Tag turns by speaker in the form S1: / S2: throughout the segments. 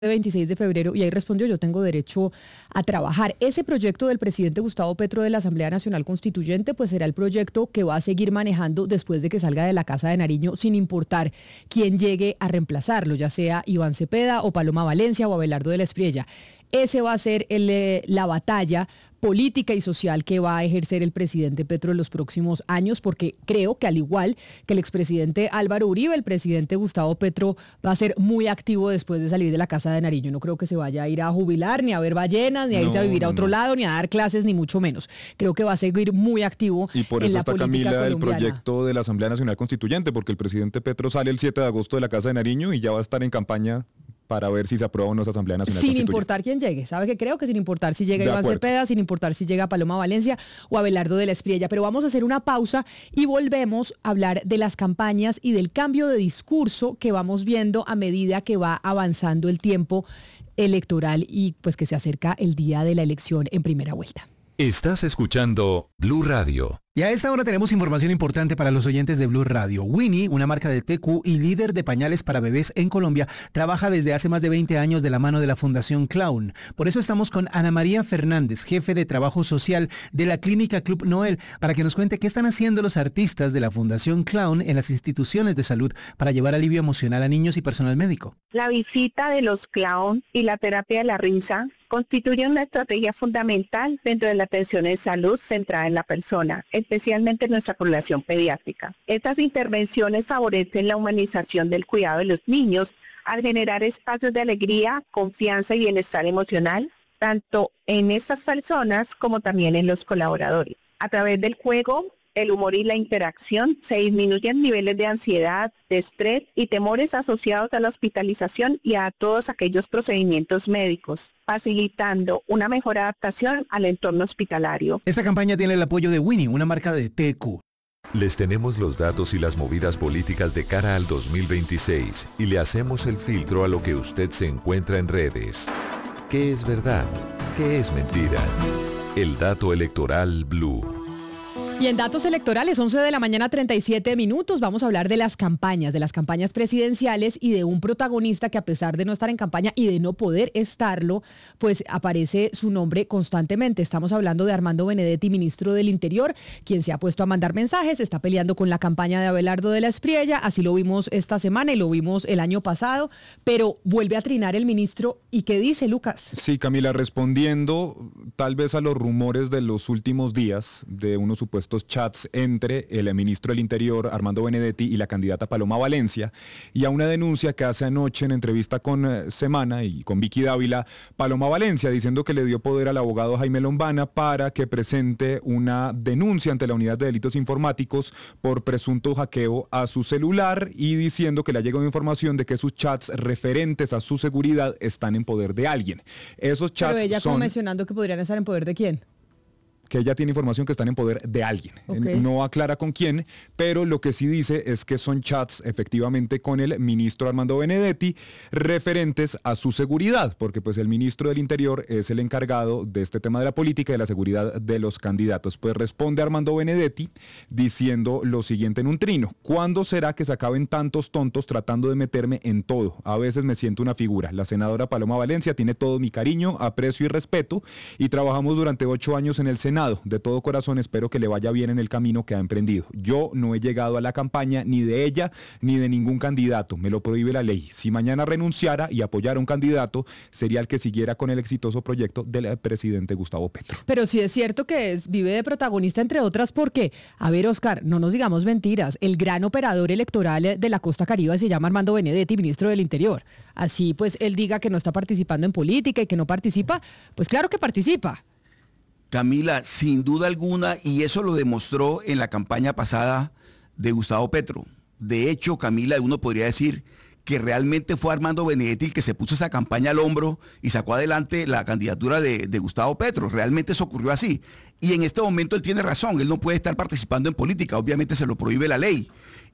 S1: 26 de febrero y ahí respondió: yo tengo derecho a trabajar. Ese proyecto del presidente Gustavo Petro de la Asamblea Nacional Constituyente pues será el proyecto que va a seguir manejando después de que salga de la Casa de Nariño, sin importar quién llegue a reemplazarlo, ya sea Iván Cepeda o Paloma Valencia o Abelardo de la Espriella. Ese va a ser la batalla política y social que va a ejercer el presidente Petro en los próximos años, porque creo que al igual que el expresidente Álvaro Uribe, el presidente Gustavo Petro va a ser muy activo después de salir de la Casa de Nariño. No creo que se vaya a ir a jubilar, ni a ver ballenas, ni a irse a vivir a otro lado, ni a dar clases, ni mucho menos. Creo que va a seguir muy activo
S2: y por eso está, Camila, el proyecto de la Asamblea Nacional Constituyente, porque el presidente Petro sale el 7 de agosto de la Casa de Nariño y ya va a estar en campaña para ver si se aprueba o no esa Asamblea Nacional Constituyente.
S1: Sin importar quién llegue. ¿Sabe qué? Creo que sin importar si llega Iván Cepeda, sin importar si llega Paloma Valencia o Abelardo de la Espriella. Pero vamos a hacer una pausa y volvemos a hablar de las campañas y del cambio de discurso que vamos viendo a medida que va avanzando el tiempo electoral y pues que se acerca el día de la elección en primera vuelta.
S3: Estás escuchando Blue Radio.
S4: Y a esta hora tenemos información importante para los oyentes de Blue Radio. Winnie, una marca de TQ y líder de pañales para bebés en Colombia, trabaja desde hace más de 20 años de la mano de la Fundación Clown. Por eso estamos con Ana María Fernández, jefe de Trabajo Social de la Clínica Club Noel, para que nos cuente qué están haciendo los artistas de la Fundación Clown en las instituciones de salud para llevar alivio emocional a niños y personal médico.
S5: La visita de los clown y la terapia de la risa constituyen una estrategia fundamental dentro de la atención en salud centrada en la persona, especialmente en nuestra población pediátrica. Estas intervenciones favorecen la humanización del cuidado de los niños al generar espacios de alegría, confianza y bienestar emocional, tanto en estas personas como también en los colaboradores. A través del juego, el humor y la interacción se disminuyen niveles de ansiedad, de estrés y temores asociados a la hospitalización y a todos aquellos procedimientos médicos, facilitando una mejor adaptación al entorno hospitalario.
S4: Esta campaña tiene el apoyo de Winnie, una marca de TQ.
S3: Les tenemos los datos y las movidas políticas de cara al 2026 y le hacemos el filtro a lo que usted se encuentra en redes. ¿Qué es verdad? ¿Qué es mentira? El dato electoral Blue.
S1: Y en datos electorales, 11 de la mañana, 37 minutos, vamos a hablar de las campañas presidenciales y de un protagonista que, a pesar de no estar en campaña y de no poder estarlo, pues aparece su nombre constantemente. Estamos hablando de Armando Benedetti, ministro del Interior, quien se ha puesto a mandar mensajes, está peleando con la campaña de Abelardo de la Espriella, así lo vimos esta semana y lo vimos el año pasado, pero vuelve a trinar el ministro. ¿Y qué dice, Lucas?
S2: Sí, Camila, respondiendo tal vez a los rumores de los últimos días de unos supuestos chats entre el ministro del Interior, Armando Benedetti, y la candidata Paloma Valencia, y a una denuncia que hace anoche en entrevista con Semana y con Vicky Dávila, Paloma Valencia, diciendo que le dio poder al abogado Jaime Lombana para que presente una denuncia ante la Unidad de Delitos Informáticos por presunto hackeo a su celular, y diciendo que le ha llegado información de que sus chats referentes a su seguridad están en poder de alguien. Esos chats.
S1: Pero ella
S2: son...
S1: como mencionando que podrían estar en poder de quién.
S2: Que ella tiene información que están en poder de alguien.
S1: Okay.
S2: No aclara con quién, pero lo que sí dice es que son chats efectivamente con el ministro Armando Benedetti referentes a su seguridad, porque pues el ministro del Interior es el encargado de este tema de la política y de la seguridad de los candidatos. Pues responde Armando Benedetti diciendo lo siguiente en un trino: ¿cuándo será que se acaben tantos tontos tratando de meterme en todo? A veces me siento una figura. La senadora Paloma Valencia tiene todo mi cariño, aprecio y respeto, y trabajamos durante 8 años en el Senado. De todo corazón espero que le vaya bien en el camino que ha emprendido. Yo no he llegado a la campaña ni de ella ni de ningún candidato, me lo prohíbe la ley. Si mañana renunciara y apoyara a un candidato, sería el que siguiera con el exitoso proyecto del presidente Gustavo Petro.
S1: Pero sí es cierto que vive de protagonista, entre otras, porque, a ver, Oscar, no nos digamos mentiras, el gran operador electoral de la Costa Caribe se llama Armando Benedetti, ministro del Interior. Así pues él diga que no está participando en política y que no participa, pues claro que participa.
S6: Camila, sin duda alguna, y eso lo demostró en la campaña pasada de Gustavo Petro. De hecho, Camila, uno podría decir que realmente fue Armando Benedetti el que se puso esa campaña al hombro y sacó adelante la candidatura de Gustavo Petro. Realmente eso ocurrió así. Y en este momento él tiene razón, él no puede estar participando en política, obviamente se lo prohíbe la ley.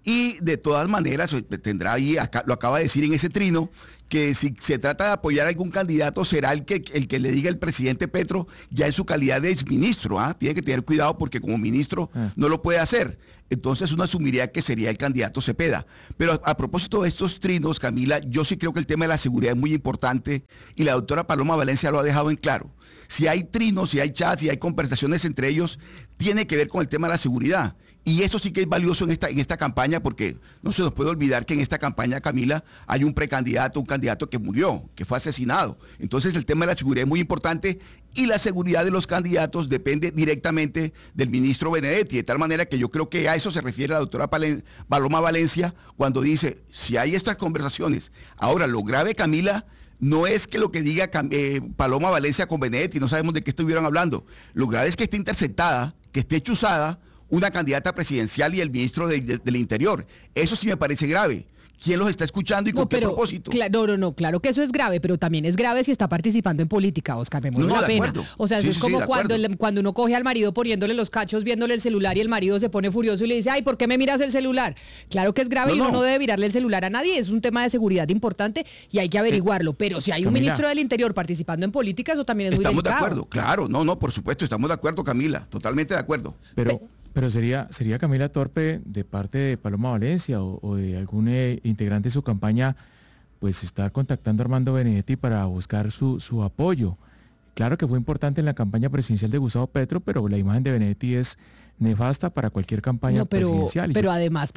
S6: Y de todas maneras, tendrá ahí, lo acaba de decir en ese trino, que si se trata de apoyar a algún candidato, será el que le diga el presidente Petro ya en su calidad de exministro. Tiene que tener cuidado porque como ministro no lo puede hacer. Entonces uno asumiría que sería el candidato Cepeda. Pero a propósito de estos trinos, Camila, yo sí creo que el tema de la seguridad es muy importante y la doctora Paloma Valencia lo ha dejado en claro. Si hay trinos, si hay chats, si hay conversaciones entre ellos, tiene que ver con el tema de la seguridad. Y eso sí que es valioso en esta campaña porque no se nos puede olvidar que en esta campaña, Camila, hay un precandidato, un candidato que murió, que fue asesinado. Entonces el tema de la seguridad es muy importante y la seguridad de los candidatos depende directamente del ministro Benedetti, de tal manera que yo creo que a eso se refiere la doctora Paloma Valencia cuando dice, si hay estas conversaciones. Ahora, lo grave, Camila, no es que lo que diga Paloma Valencia con Benedetti, no sabemos de qué estuvieron hablando. Lo grave es que esté interceptada, que esté chuzada una candidata presidencial y el ministro del Interior. Eso sí me parece grave. ¿Quién los está escuchando y con qué propósito?
S1: No, claro que eso es grave, pero también es grave si está participando en política, Oscar, me muero la pena.
S6: Acuerdo.
S1: O sea, eso es como cuando uno coge al marido poniéndole los cachos, viéndole el celular y el marido se pone furioso y le dice, ay, ¿por qué me miras el celular? Claro que es grave y uno no debe mirarle el celular a nadie, es un tema de seguridad importante y hay que averiguarlo, pero si hay un ministro del Interior participando en política, eso también es muy delicado.
S6: Estamos de acuerdo, claro, no, por supuesto, estamos de acuerdo, Camila, totalmente de acuerdo.
S7: Pero sería Camila torpe de parte de Paloma Valencia o de algún integrante de su campaña, pues estar contactando a Armando Benedetti para buscar su apoyo. Claro que fue importante en la campaña presidencial de Gustavo Petro, pero la imagen de Benedetti es nefasta para cualquier campaña presidencial.
S1: Pero además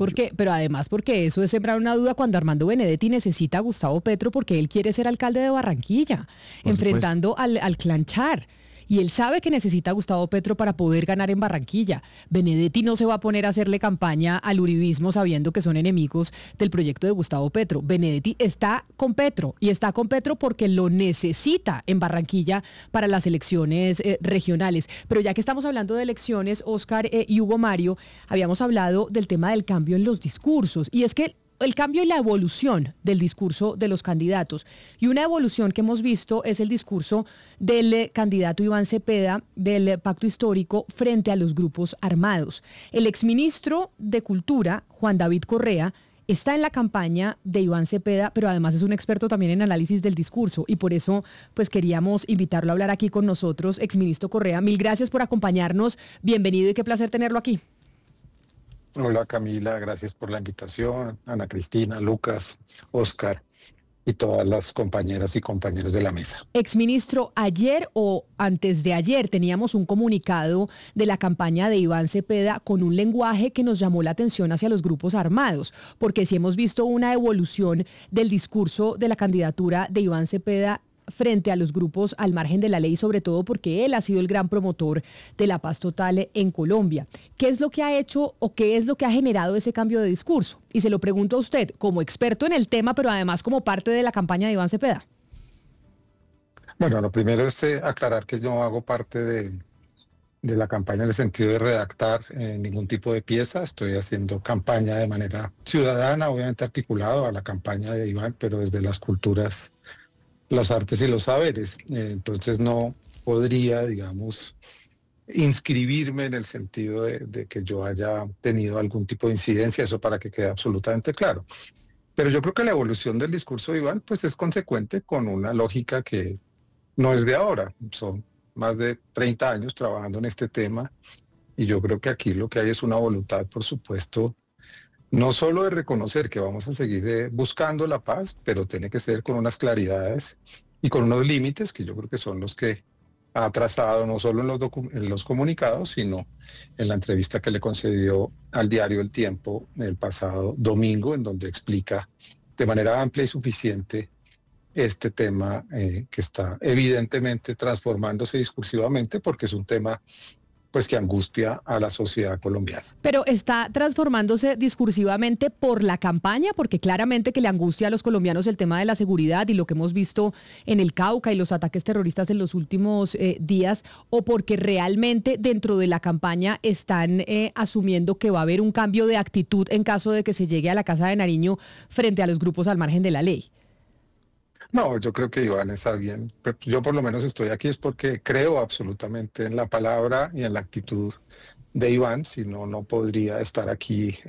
S1: porque eso es sembrar una duda cuando Armando Benedetti necesita a Gustavo Petro porque él quiere ser alcalde de Barranquilla, enfrentando al clan Char. Y él sabe que necesita a Gustavo Petro para poder ganar en Barranquilla. Benedetti no se va a poner a hacerle campaña al uribismo sabiendo que son enemigos del proyecto de Gustavo Petro. Benedetti está con Petro y está con Petro porque lo necesita en Barranquilla para las elecciones regionales. Pero ya que estamos hablando de elecciones, Oscar y Hugo Mario, habíamos hablado del tema del cambio en los discursos. Y es que el cambio y la evolución del discurso de los candidatos. Y una evolución que hemos visto es el discurso del candidato Iván Cepeda del Pacto Histórico frente a los grupos armados. El exministro de Cultura, Juan David Correa, está en la campaña de Iván Cepeda, pero además es un experto también en análisis del discurso y por eso pues queríamos invitarlo a hablar aquí con nosotros. Exministro Correa, mil gracias por acompañarnos. Bienvenido y qué placer tenerlo aquí.
S8: Hola Camila, gracias por la invitación, Ana Cristina, Lucas, Oscar y todas las compañeras y compañeros de la mesa.
S1: Exministro, ayer o antes de ayer teníamos un comunicado de la campaña de Iván Cepeda con un lenguaje que nos llamó la atención hacia los grupos armados, porque sí hemos visto una evolución del discurso de la candidatura de Iván Cepeda frente a los grupos al margen de la ley, sobre todo porque él ha sido el gran promotor de la paz total en Colombia. ¿Qué es lo que ha hecho o qué es lo que ha generado ese cambio de discurso? Y se lo pregunto a usted, como experto en el tema, pero además como parte de la campaña de Iván Cepeda.
S8: Bueno, lo primero es aclarar que yo no hago parte de la campaña en el sentido de redactar ningún tipo de pieza. Estoy haciendo campaña de manera ciudadana, obviamente articulado a la campaña de Iván, pero desde las culturas, las artes y los saberes. Entonces no podría, digamos, inscribirme en el sentido de que yo haya tenido algún tipo de incidencia, eso para que quede absolutamente claro. Pero yo creo que la evolución del discurso de Iván pues es consecuente con una lógica que no es de ahora. Son más de 30 años trabajando en este tema y yo creo que aquí lo que hay es una voluntad, por supuesto, no solo de reconocer que vamos a seguir buscando la paz, pero tiene que ser con unas claridades y con unos límites que yo creo que son los que ha trazado no solo en los comunicados, sino en la entrevista que le concedió al diario El Tiempo el pasado domingo, en donde explica de manera amplia y suficiente este tema que está evidentemente transformándose discursivamente porque es un tema pues que angustia a la sociedad colombiana.
S1: Pero está transformándose discursivamente por la campaña, porque claramente que le angustia a los colombianos el tema de la seguridad y lo que hemos visto en el Cauca y los ataques terroristas en los últimos días, o porque realmente dentro de la campaña están asumiendo que va a haber un cambio de actitud en caso de que se llegue a la Casa de Nariño frente a los grupos al margen de la ley.
S8: No, yo creo que Iván está bien. Yo por lo menos estoy aquí es porque creo absolutamente en la palabra y en la actitud de Iván, si no, no podría estar aquí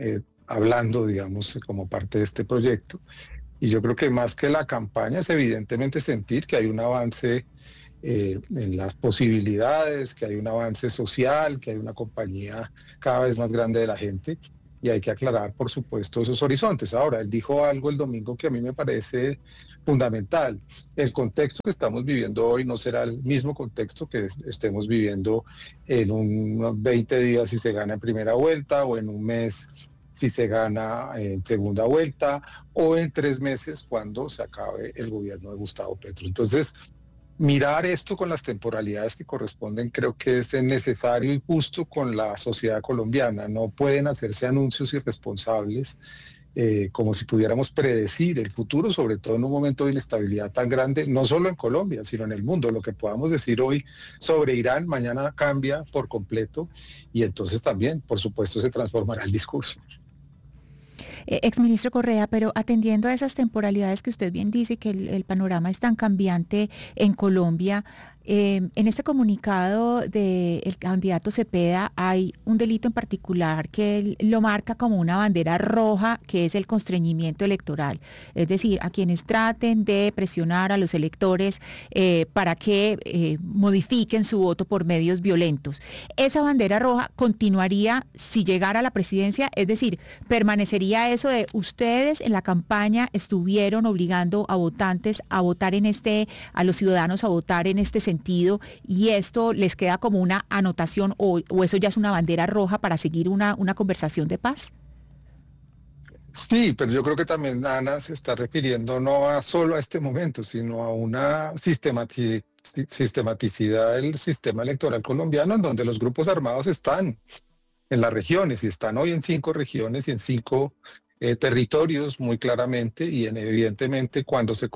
S8: hablando, digamos, como parte de este proyecto. Y yo creo que más que la campaña es evidentemente sentir que hay un avance en las posibilidades, que hay un avance social, que hay una compañía cada vez más grande de la gente y hay que aclarar, por supuesto, esos horizontes. Ahora, él dijo algo el domingo que a mí me parece fundamental. El contexto que estamos viviendo hoy no será el mismo contexto que estemos viviendo en unos 20 días si se gana en primera vuelta o en un mes si se gana en segunda vuelta o en 3 meses cuando se acabe el gobierno de Gustavo Petro. Entonces, mirar esto con las temporalidades que corresponden creo que es necesario y justo con la sociedad colombiana. No pueden hacerse anuncios irresponsables como si pudiéramos predecir el futuro, sobre todo en un momento de inestabilidad tan grande, no solo en Colombia, sino en el mundo. Lo que podamos decir hoy sobre Irán, mañana cambia por completo y entonces también, por supuesto, se transformará el discurso.
S9: Exministro Correa, pero atendiendo a esas temporalidades que usted bien dice, que el panorama es tan cambiante en Colombia, en este comunicado del candidato Cepeda hay un delito en particular que él lo marca como una bandera roja, que es el constreñimiento electoral. Es decir, a quienes traten de presionar a los electores para que modifiquen su voto por medios violentos. Esa bandera roja continuaría si llegara a la presidencia, es decir, permanecería eso de ustedes en la campaña estuvieron obligando a votantes a votar a los ciudadanos a votar en este sentido, y esto les queda como una anotación o eso ya es una bandera roja para seguir una conversación de paz?
S8: Sí, pero yo creo que también Ana se está refiriendo no a solo a este momento, sino a una sistematicidad del sistema electoral colombiano en donde los grupos armados están en las regiones y están hoy en 5 regiones y en 5 territorios muy claramente y evidentemente cuando se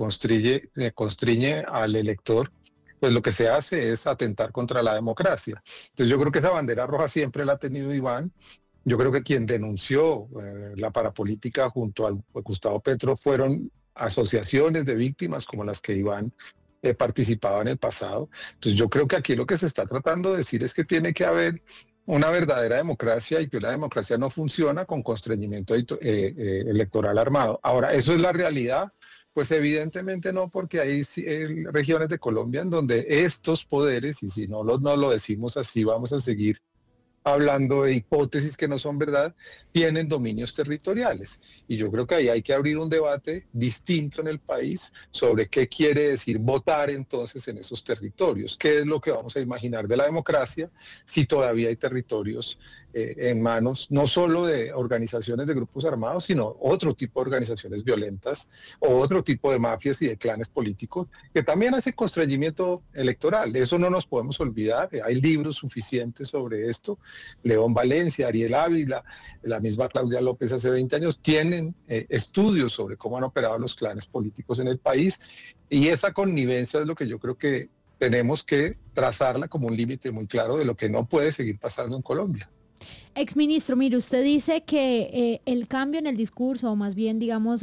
S8: constriñe al elector, pues lo que se hace es atentar contra la democracia. Entonces yo creo que esa bandera roja siempre la ha tenido Iván. Yo creo que quien denunció la parapolítica junto a Gustavo Petro fueron asociaciones de víctimas como las que Iván participaba en el pasado. Entonces yo creo que aquí lo que se está tratando de decir es que tiene que haber una verdadera democracia y que la democracia no funciona con constreñimiento electoral armado. Ahora, ¿eso es la realidad? Pues evidentemente no, porque hay regiones de Colombia en donde estos poderes, y si no lo decimos así, vamos a seguir hablando de hipótesis que no son verdad, tienen dominios territoriales. Y yo creo que ahí hay que abrir un debate distinto en el país sobre qué quiere decir votar entonces en esos territorios. ¿Qué es lo que vamos a imaginar de la democracia si todavía hay territorios en manos no solo de organizaciones de grupos armados, sino otro tipo de organizaciones violentas o otro tipo de mafias y de clanes políticos que también hacen constreñimiento electoral? Eso no nos podemos olvidar. Hay libros suficientes sobre esto. León Valencia, Ariel Ávila, la misma Claudia López hace 20 años, tienen estudios sobre cómo han operado los clanes políticos en el país, y esa connivencia es lo que yo creo que tenemos que trazarla como un límite muy claro de lo que no puede seguir pasando en Colombia.
S10: Exministro, mire, usted dice que el cambio en el discurso, o más bien, digamos,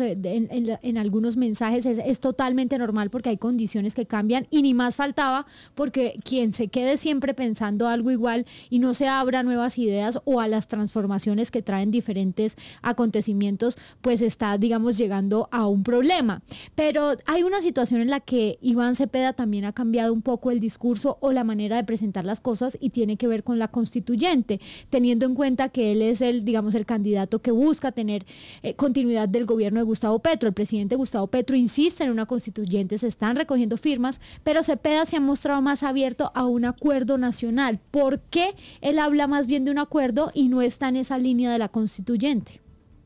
S10: en algunos mensajes es totalmente normal porque hay condiciones que cambian y ni más faltaba, porque quien se quede siempre pensando algo igual y no se abra a nuevas ideas o a las transformaciones que traen diferentes acontecimientos, pues está, digamos, llegando a un problema. Pero hay una situación en la que Iván Cepeda también ha cambiado un poco el discurso o la manera de presentar las cosas y tiene que ver con la constituyente, teniendo en cuenta que él es el candidato que busca tener continuidad del gobierno de Gustavo Petro. El presidente Gustavo Petro insiste en una constituyente, se están recogiendo firmas, pero Cepeda se ha mostrado más abierto a un acuerdo nacional. ¿Por qué él habla más bien de un acuerdo y no está en esa línea de la constituyente?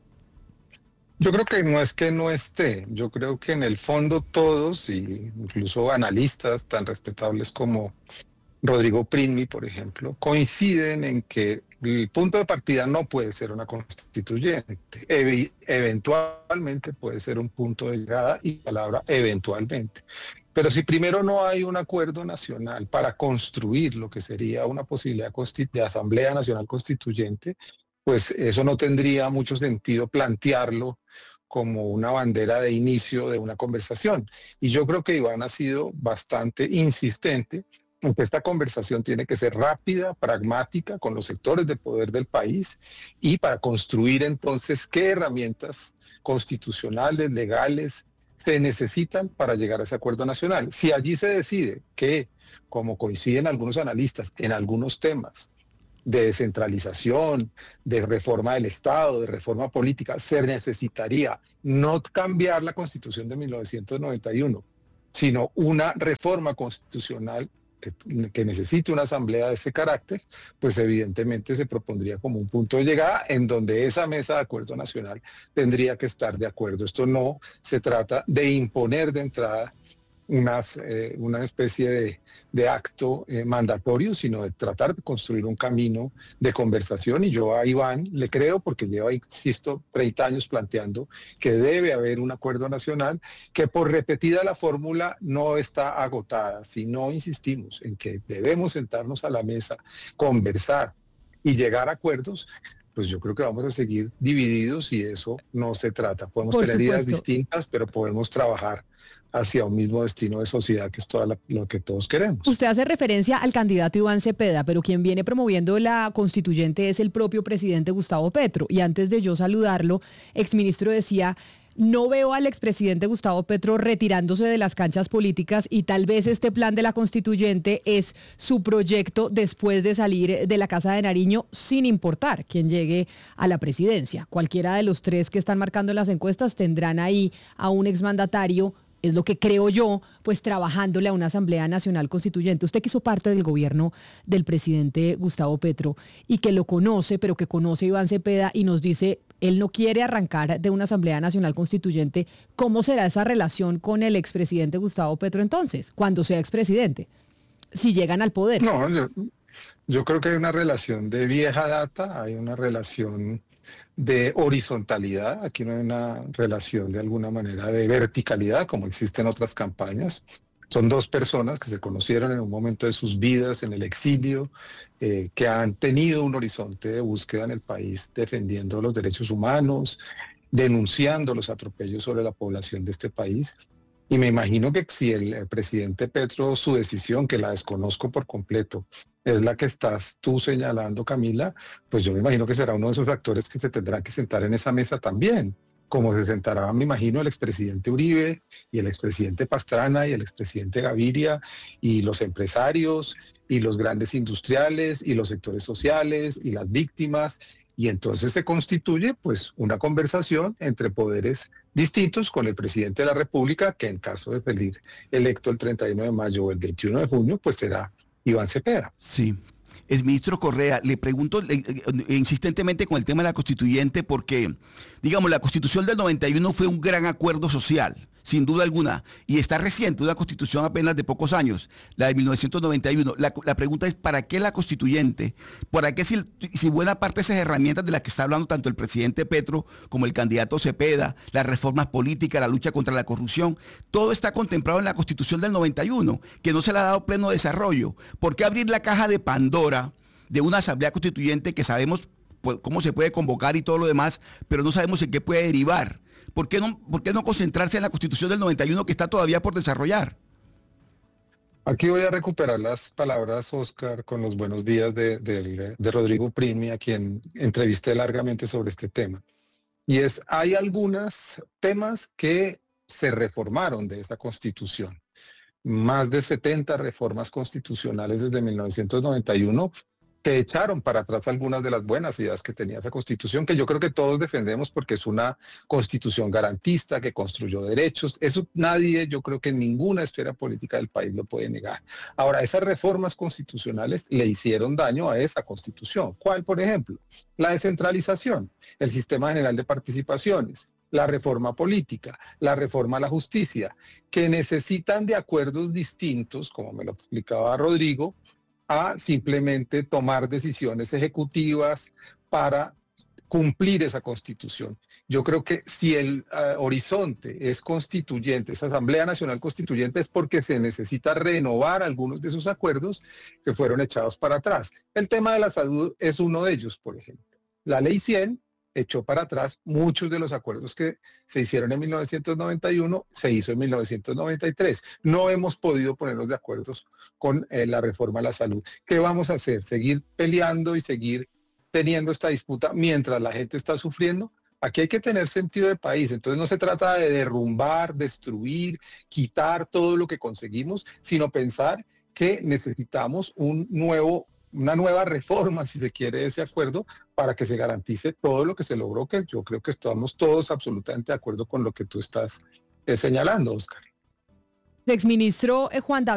S8: Yo creo que no es que no esté, yo creo que en el fondo todos, y incluso analistas tan respetables como Rodrigo Primi, por ejemplo, coinciden en que el punto de partida no puede ser una constituyente. Eventualmente puede ser un punto de llegada, y palabra eventualmente. Pero si primero no hay un acuerdo nacional para construir lo que sería una posibilidad de Asamblea Nacional Constituyente, pues eso no tendría mucho sentido plantearlo como una bandera de inicio de una conversación. Y yo creo que Iván ha sido bastante insistente Aunque esta conversación tiene que ser rápida, pragmática, con los sectores de poder del país y para construir entonces qué herramientas constitucionales, legales, se necesitan para llegar a ese acuerdo nacional. Si allí se decide que, como coinciden algunos analistas, en algunos temas de descentralización, de reforma del Estado, de reforma política, se necesitaría no cambiar la Constitución de 1991, sino una reforma constitucional que necesite una asamblea de ese carácter, pues evidentemente se propondría como un punto de llegada en donde esa mesa de acuerdo nacional tendría que estar de acuerdo. Esto no se trata de imponer de entrada una especie de acto mandatorio, sino de tratar de construir un camino de conversación. Y yo a Iván le creo porque lleva, insisto, 30 años planteando que debe haber un acuerdo nacional, que por repetida la fórmula no está agotada. Si no insistimos en que debemos sentarnos a la mesa, conversar y llegar a acuerdos, pues yo creo que vamos a seguir divididos y eso no se trata. Podemos tener ideas distintas, pero podemos trabajar hacia un mismo destino de sociedad, que es todo lo que todos queremos.
S1: Usted hace referencia al candidato Iván Cepeda, pero quien viene promoviendo la constituyente es el propio presidente Gustavo Petro. Y antes de yo saludarlo, exministro decía: no veo al expresidente Gustavo Petro retirándose de las canchas políticas y tal vez este plan de la constituyente es su proyecto después de salir de la Casa de Nariño, sin importar quién llegue a la presidencia. Cualquiera de los tres que están marcando las encuestas tendrán ahí a un exmandatario, es lo que creo yo, pues trabajándole a una Asamblea Nacional Constituyente. Usted que hizo parte del gobierno del presidente Gustavo Petro y que lo conoce, pero que conoce a Iván Cepeda y nos dice, él no quiere arrancar de una Asamblea Nacional Constituyente, ¿cómo será esa relación con el expresidente Gustavo Petro entonces, cuando sea expresidente, si llegan al poder?
S8: No, yo creo que hay una relación de vieja data, hay una relación de horizontalidad, aquí no hay una relación de alguna manera de verticalidad como existe en otras campañas. Son dos personas que se conocieron en un momento de sus vidas en el exilio, que han tenido un horizonte de búsqueda en el país defendiendo los derechos humanos, denunciando los atropellos sobre la población de este país. Y me imagino que si el presidente Petro, su decisión, que la desconozco por completo, es la que estás tú señalando, Camila, pues yo me imagino que será uno de esos actores que se tendrán que sentar en esa mesa también, como se sentará, me imagino, el expresidente Uribe y el expresidente Pastrana y el expresidente Gaviria y los empresarios y los grandes industriales y los sectores sociales y las víctimas. Y entonces se constituye pues una conversación entre poderes distintos con el presidente de la República, que en caso de salir electo el 31 de mayo o el 21 de junio, pues será Iván Cepeda.
S6: Sí. Exministro Correa, le pregunto insistentemente con el tema de la constituyente porque, digamos, la Constitución del 91 fue un gran acuerdo social, sin duda alguna, y está reciente, una Constitución apenas de pocos años, la de 1991. La pregunta es, ¿para qué la constituyente? ¿Para qué si buena parte de esas herramientas de las que está hablando tanto el presidente Petro como el candidato Cepeda, las reformas políticas, la lucha contra la corrupción, todo está contemplado en la Constitución del 91, que no se le ha dado pleno desarrollo? ¿Por qué abrir la caja de Pandora de una asamblea constituyente que sabemos cómo se puede convocar y todo lo demás, pero no sabemos en qué puede derivar? ¿Por qué no concentrarse en la Constitución del 91 que está todavía por desarrollar?
S8: Aquí voy a recuperar las palabras, Oscar, con los buenos días de Rodrigo Primi, a quien entrevisté largamente sobre este tema. Y hay algunos temas que se reformaron de esa Constitución. Más de 70 reformas constitucionales desde 1991 que echaron para atrás algunas de las buenas ideas que tenía esa Constitución, que yo creo que todos defendemos porque es una Constitución garantista que construyó derechos. Eso nadie, yo creo que en ninguna esfera política del país lo puede negar. Ahora, esas reformas constitucionales le hicieron daño a esa Constitución. ¿Cuál, por ejemplo? La descentralización, el sistema general de participaciones, la reforma política, la reforma a la justicia, que necesitan de acuerdos distintos, como me lo explicaba Rodrigo, a simplemente tomar decisiones ejecutivas para cumplir esa Constitución. Yo creo que si el horizonte es constituyente, esa Asamblea Nacional Constituyente, es porque se necesita renovar algunos de esos acuerdos que fueron echados para atrás. El tema de la salud es uno de ellos, por ejemplo. La Ley 100 echó para atrás muchos de los acuerdos que se hicieron en 1991, se hizo en 1993. No hemos podido ponernos de acuerdo con la reforma a la salud. ¿Qué vamos a hacer? ¿Seguir peleando y seguir teniendo esta disputa mientras la gente está sufriendo? Aquí hay que tener sentido de país, entonces no se trata de derrumbar, destruir, quitar todo lo que conseguimos, sino pensar que necesitamos una nueva reforma, si se quiere, de ese acuerdo para que se garantice todo lo que se logró, que yo creo que estamos todos absolutamente de acuerdo con lo que tú estás señalando, Oscar.
S1: Exministro Juan David